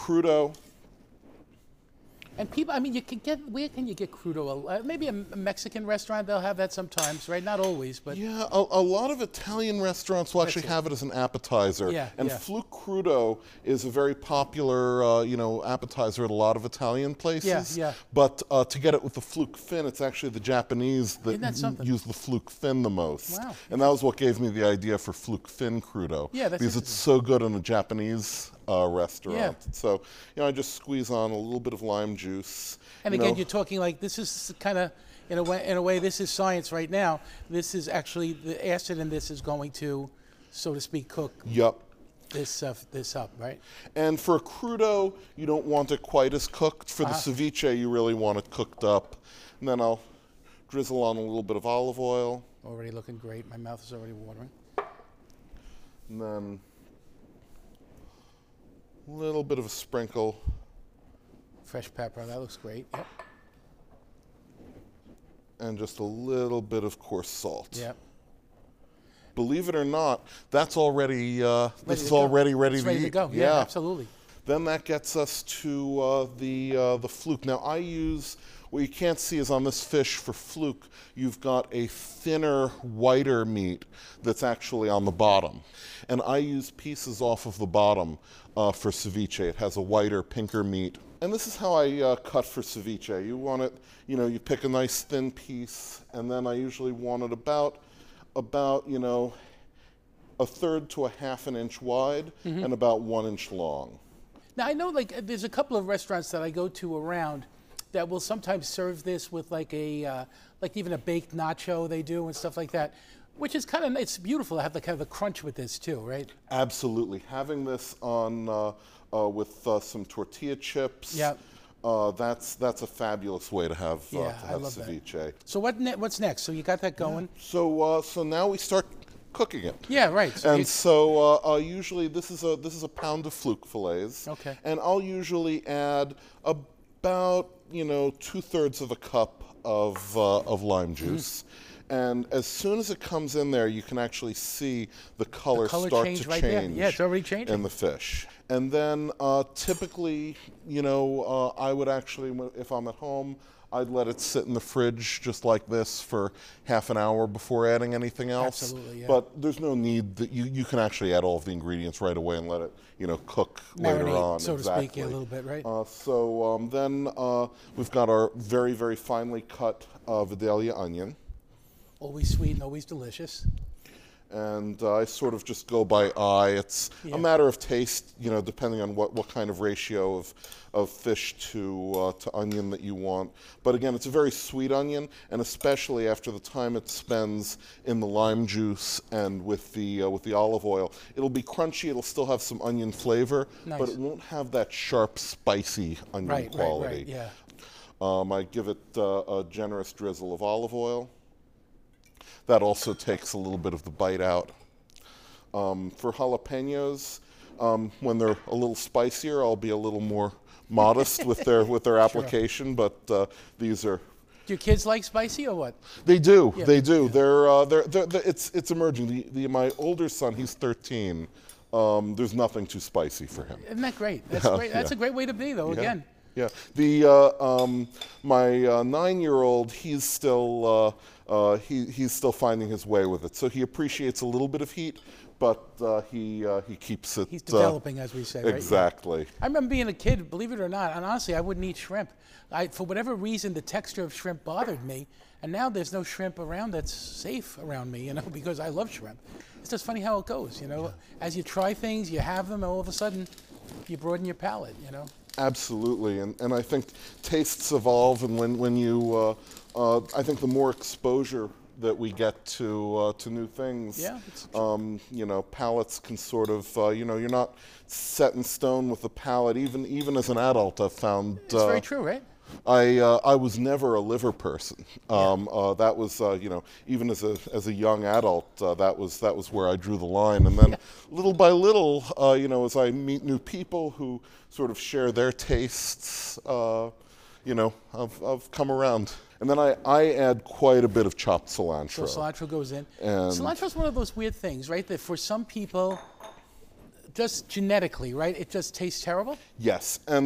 crudo. And people, I mean, you can get, where can you get crudo? Maybe a Mexican restaurant, they'll have that sometimes, right? Not always, but. Yeah, a lot of Italian restaurants will actually have it as an appetizer. Yeah, and yeah. Fluke crudo is a very popular, appetizer at a lot of Italian places. Yeah, yeah. But to get it with the fluke fin, it's actually the Japanese Isn't that that something? use the fluke fin the most. Wow. And that was what gave me the idea for fluke fin crudo. Yeah, that's because it's so good in a Japanese restaurant. Yeah. So, I just squeeze on a little bit of lime juice. And again, you're talking like this is kind of, in a way, this is science right now. This is actually, the acid in this is going to, so to speak, cook Yep. this up, right? And for a crudo, you don't want it quite as cooked. For the ceviche, you really want it cooked up. And then I'll drizzle on a little bit of olive oil. Already looking great. My mouth is already watering. And then a little bit of a sprinkle. Fresh pepper, that looks great. Yep. And just a little bit of coarse salt. Yep. Believe it or not, that's already, this is to go. already ready It's to ready eat. to go. Yeah, absolutely. Then that gets us to the fluke. Now I use, what you can't see is on this fish for fluke, you've got a thinner, whiter meat that's actually on the bottom. And I use pieces off of the bottom for ceviche. It has a whiter, pinker meat. And this is how I cut for ceviche. You want it, you pick a nice thin piece, and then I usually want it about a third to a half an inch wide and about 1 inch long. Now I know, like, there's a couple of restaurants that I go to around that will sometimes serve this with like even a baked nacho they do and stuff like that, which is kind of, it's beautiful to have the kind of the crunch with this too, right? Absolutely. Having this on with some tortilla chips. Yep. That's a fabulous way to have I love ceviche. that. So what's next? So you got that going? So now we start cooking it. Yeah, right. So usually this is a pound of fluke fillets. Okay. And I'll usually add about 2/3 of a cup of lime juice. And as soon as it comes in there, you can actually see the color start change to right there. change. Yeah, it's already changing. In the fish. And then typically, I would actually, if I'm at home, I'd let it sit in the fridge just like this for half an hour before adding anything else. Absolutely, yeah. But there's no need that you can actually add all of the ingredients right away and let it, cook later Marinate, on. so exactly. to speak, a little bit, right? Then we've got our very, very finely cut Vidalia onion. Always sweet and always delicious. And I sort of just go by eye. It's a matter of taste, depending on what kind of ratio of fish to onion that you want. But again, it's a very sweet onion, and especially after the time it spends in the lime juice and with the olive oil, it'll be crunchy. It'll still have some onion flavor, but it won't have that sharp, spicy onion quality. Right, yeah. I give it a generous drizzle of olive oil. That also takes a little bit of the bite out. For jalapenos, when they're a little spicier, I'll be a little more modest with their application. But these are. Do your kids like spicy or what? They do. Yeah, they do. Yeah. It's emerging. My older son, he's 13. There's nothing too spicy for him. Isn't that great? That's great. That's a great way to be, though. Yeah. Again. Yeah. My 9-year-old, he's still he's still finding his way with it. So he appreciates a little bit of heat, but he keeps it. He's developing, as we say. Right? Exactly. Yeah. I remember being a kid, believe it or not, and honestly, I wouldn't eat shrimp. For whatever reason, the texture of shrimp bothered me, and now there's no shrimp around that's safe around me, because I love shrimp. It's just funny how it goes, Yeah. As you try things, you have them, and all of a sudden, you broaden your palate, Absolutely, and I think tastes evolve, and when you, I think the more exposure that we get to new things, palates can sort of, you're not set in stone with the palate. Even as an adult, I've found it's very true, right? I was never a liver person. That was even as a young adult, that was where I drew the line. And then little by little, as I meet new people who sort of share their tastes, I've come around. And then I add quite a bit of chopped cilantro. So cilantro goes in. And Cilantro's one of those weird things, right? That for some people, just genetically, right? It just tastes terrible? Yes, and